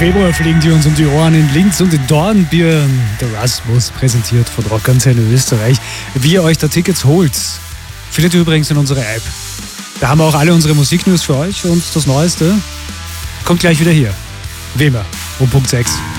Februar fliegen die uns um die Ohren in Linz und in Dornbirn. Der Rasmus präsentiert von Rockantenne Österreich. Wie ihr euch da Tickets holt, findet ihr übrigens in unserer App. Da haben wir auch alle unsere Musiknews für euch und das Neueste kommt gleich wieder hier. Wie immer, um Punkt 6.